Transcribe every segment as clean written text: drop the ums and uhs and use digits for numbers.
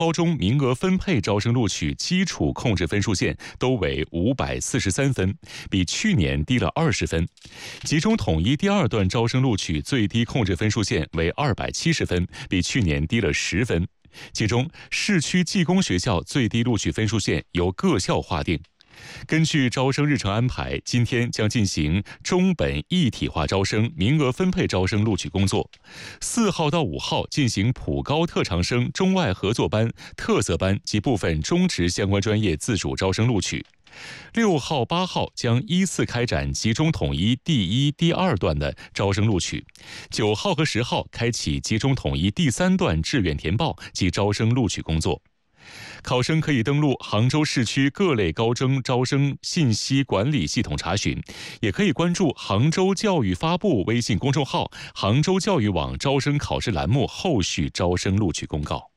高中名额分配招生录取基础控制分数线都为543分，比去年低了20分。集中统一第2段招生录取最低控制分数线为270分，比去年低了10分。其中，市区技工学校最低录取分数线由各校划定。根据招生日程安排，今天将进行中本一体化招生名额分配招生录取工作。4号到5号进行普高特长生中外合作班、特色班及部分中职相关专业自主招生录取。6号、8号将依次开展集中统一第1、第2段的招生录取。9号和10号开启集中统一第3段志愿填报及招生录取工作。考生可以登录杭州市区各类高中招生信息管理系统查询，也可以关注杭州教育发布微信公众号、杭州教育网招生考试栏目后续招生录取公告。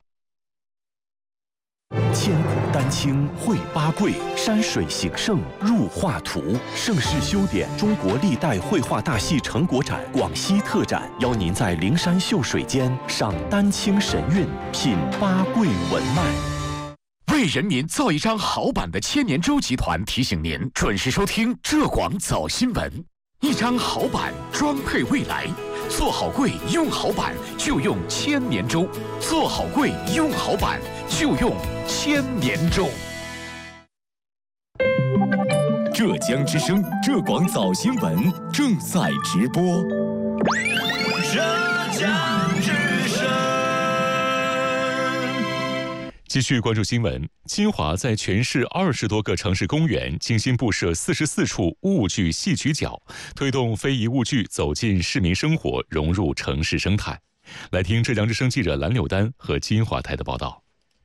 千古丹青绘八贵，山水形胜入画图。盛世修典中国历代绘画大戏成果展广西特展，邀您在灵山秀水间赏丹青神韵，品八贵文脉。 为人民造一张好版的千年舟集团提醒您准时收听浙广早新闻。一张好版装配未来，做好柜用好版就用千年舟，做好柜用好版就用千年舟。 浙江之声浙广早新闻正在直播。 浙江之声。 继续关注新闻，金华在全市20多个城市公园精心布设44处物具戏曲角，推动非遗物具走进市民生活，融入城市生态。来听浙江之声记者蓝柳丹和金华台的报道。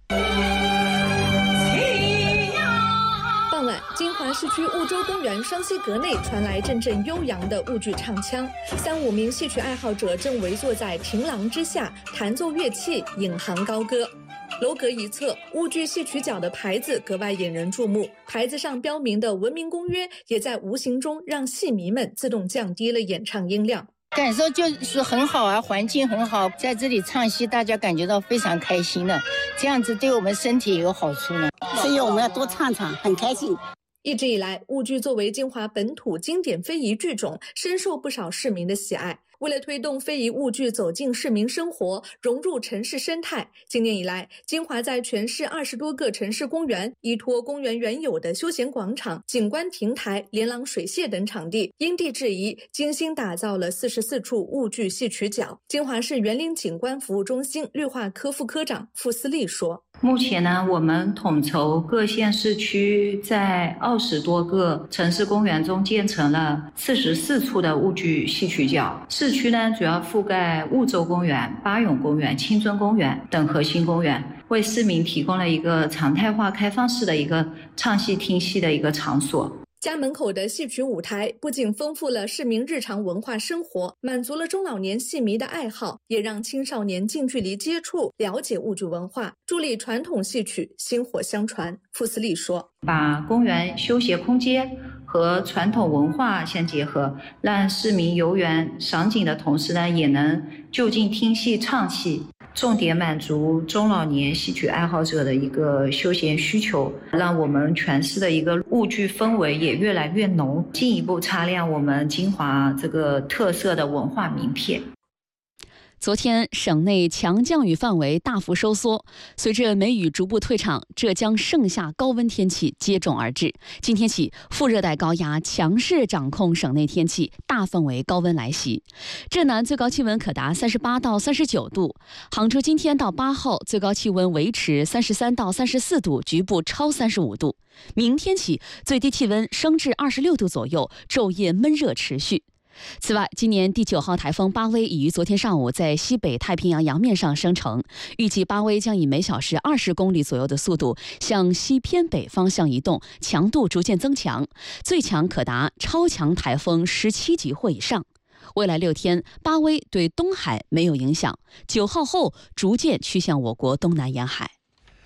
傍晚，金华市区婺州公园双溪阁内传来阵阵悠扬的物具唱腔，3、5名戏曲爱好者正围坐在亭廊之下，弹奏乐器，引吭高歌。楼阁一侧，物具戏曲角的牌子格外引人注目，牌子上标明的文明公约也在无形中让戏迷们自动降低了演唱音量。 感受就是很好啊，环境很好，在这里唱戏大家感觉到非常开心的，这样子对我们身体也有好处呢。 所以我们要多唱唱，很开心。 一直以来，物剧作为金华本土经典非遗剧种，深受不少市民的喜爱。为了推动非遗物剧走进市民生活，融入城市生态，今年以来，金华在全市20多个城市公园，依托公园原有的休闲广场、景观亭台、连廊水榭等场地，因地制宜，精心打造了44处物剧戏曲角。金华市园林景观服务中心绿化科副科长傅思丽说： 目前呢，我们统筹各县市区在20多个城市公园中建成了44处的物剧戏曲角。市区呢，主要覆盖婺州公园、巴永公园、青尊公园等核心公园，为市民提供了一个常态化开放式的一个唱戏听戏的一个场所。 家门口的戏曲舞台不仅丰富了市民日常文化生活，满足了中老年戏迷的爱好，也让青少年近距离接触了解物剧文化，助力传统戏曲薪火相传。傅思丽说： 把公园休闲空间和传统文化相结合，让市民游园赏景的同时呢，也能就近听戏唱戏，重点满足中老年戏曲爱好者的一个休闲需求，让我们全市的一个物剧氛围也越来越浓，进一步擦亮我们金华这个特色的文化名片。 昨天，省内强降雨范围大幅收缩，随着梅雨逐步退场，浙江盛夏高温天气接踵而至。今天起，副热带高压强势掌控省内天气，大范围高温来袭。浙南最高气温可达38到39度，杭州今天到8号最高气温维持33到34度，局部超35度。明天起，最低气温升至26度左右，昼夜闷热持续。此外，今年第9号台风巴威已于昨天上午在西北太平洋洋面上生成，预计巴威将以每小时20公里左右的速度向西偏北方向移动，强度逐渐增强，最强可达超强台风17级或以上。未来6天，巴威对东海没有影响，9号后逐渐趋向我国东南沿海。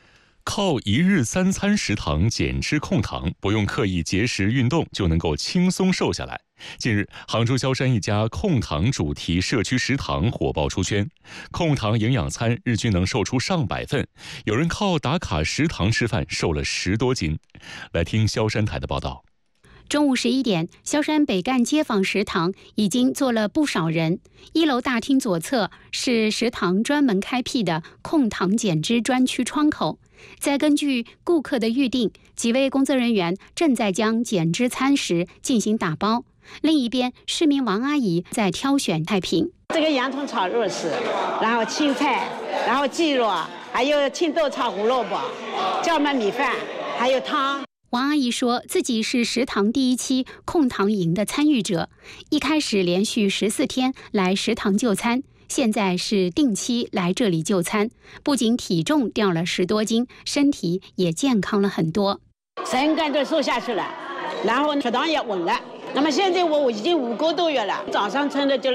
靠1日3餐食堂减脂控糖，不用刻意节食运动就能够轻松瘦下来。近日，杭州萧山一家控糖主题社区食堂火爆出圈，控糖营养餐日均能瘦出上百份，有人靠打卡食堂吃饭瘦了10多斤。来听萧山台的报道。 中午11点，萧山北干街坊食堂已经坐了不少人。1楼大厅左侧是食堂专门开辟的控糖减脂专区窗口。再根据顾客的预定，几位工作人员正在将减脂餐食进行打包。另一边，市民王阿姨在挑选菜品。 这个洋葱炒肉丝，然后青菜，然后鸡肉，还有青豆炒胡萝卜，浇焖米饭，还有汤。 王阿姨说自己是食堂第1期控糖营的参与者，一开始连续14天来食堂就餐，现在是定期来这里就餐，不仅体重掉了10多斤，身体也健康了很多。 身干都瘦下去了，然后血糖也稳了。那么现在我已经5个多月了，早上称的就是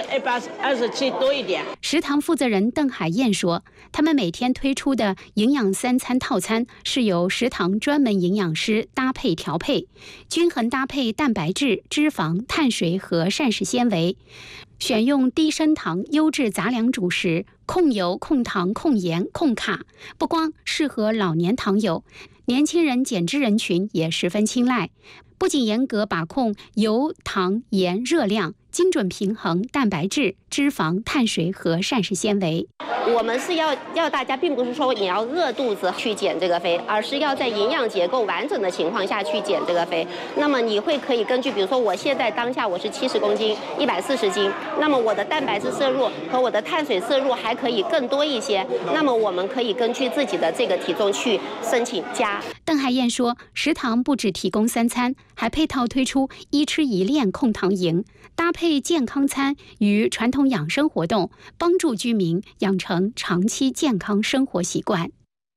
127多一点。 食堂负责人邓海燕说，他们每天推出的营养3餐套餐是由食堂专门营养师搭配调配，均衡搭配蛋白质、脂肪、碳水和膳食纤维，选用低升糖优质杂粮主食，控油、控糖、控盐、控卡，不光适合老年糖友，年轻人减脂人群也十分青睐。不仅严格把控油、糖、盐、热量，精准平衡蛋白质、脂肪、碳水和膳食纤维。 我们是要大家，并不是说你要饿肚子去减这个肥，而是要在营养结构完整的情况下去减这个肥。那么你可以根据，比如说我现在当下我是70公斤，140斤，那么我的蛋白质摄入和我的碳水摄入还可以更多一些，那么我们可以根据自己的这个体重去申请加。 邓海燕说，食堂不只提供3餐，还配套推出1吃1练控糖营，搭配健康餐与传统养生活动，帮助居民养成长期健康生活习惯。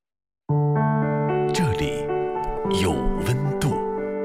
这里有温度。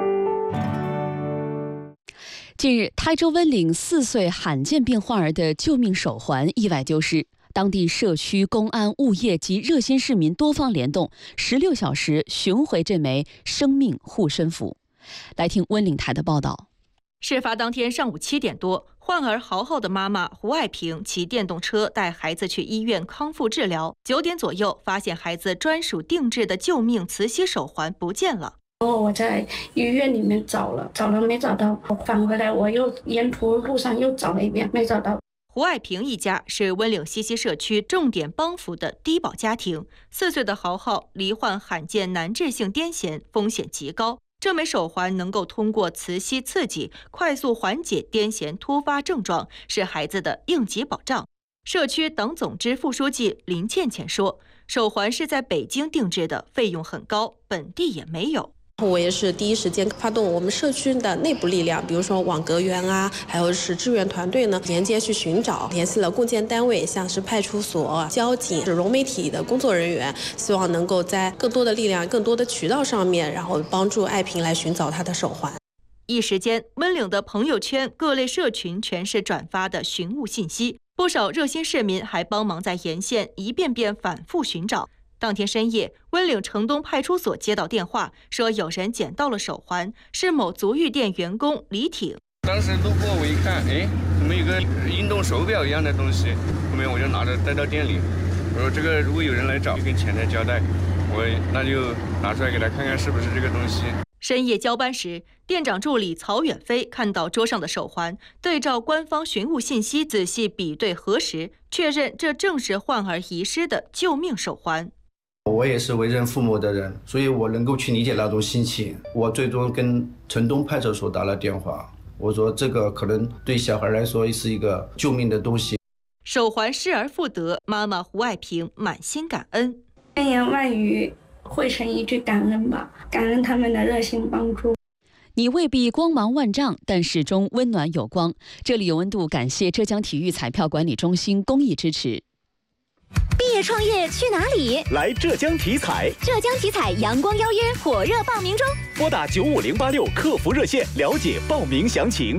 近日，台州温岭4岁罕见病患儿的救命手环意外丢失。当地社区、公安、物业及热心市民多方联动，16小时寻回这枚生命护身符。来听温岭台的报道。 事发当天上午7点多，患儿豪浩的妈妈胡爱萍骑电动车带孩子去医院康复治疗。9点左右，发现孩子专属定制的救命磁吸手环不见了。 我在医院里面找了没找到，我返回来我又沿途路上又找了一遍，没找到。 胡爱萍一家是温岭西溪社区重点帮扶的低保家庭，4岁的豪浩罹患罕见难治性癫痫，风险极高。这枚手环能够通过磁吸刺激，快速缓解癫痫突发症状，是孩子的应急保障。社区党总支副书记林倩倩说，手环是在北京定制的，费用很高，本地也没有。 我也是第一时间发动我们社区的内部力量，比如说网格员啊，还有是志愿团队呢，沿街去寻找，联系了共建单位，像是派出所、交警、融媒体的工作人员，希望能够在更多的力量、更多的渠道上面，然后帮助爱萍来寻找她的手环。 一时间，温岭的朋友圈、各类社群全是转发的寻物信息，不少热心市民还帮忙在沿线一遍遍反复寻找。当天深夜，温岭城东派出所接到电话，说有人捡到了手环，是某足浴店员工李挺。 当时路过我一看，怎么有个运动手表一样的东西？后面我就拿着带到店里，我说这个如果有人来找，就跟前台交代，那就拿出来给他看看是不是这个东西。 深夜交班时，店长助理曹远飞看到桌上的手环，对照官方寻物信息仔细比对核实，确认这正是患儿遗失的救命手环。 我也是为人父母的人，所以我能够去理解那种心情。我最终跟城东派出所打了电话，我说这个可能对小孩来说是一个救命的东西。 手环失而复得，妈妈胡爱萍满心感恩， 千言万语汇成一句感恩吧，感恩他们的热心帮助。 你未必光芒万丈，但始终温暖有光。这里有温度，感谢浙江体育彩票管理中心公益支持。 毕业创业去哪里？ 来浙江体彩。 浙江体彩阳光邀约火热报名中， 拨打95086客服热线了解报名详情。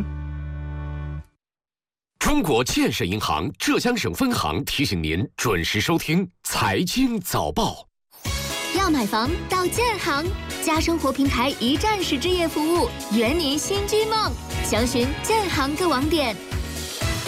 中国建设银行浙江省分行提醒您准时收听财经早报。 要要买房到建行，家生活平台一站式置业服务，圆你新居梦。详询建行各网点。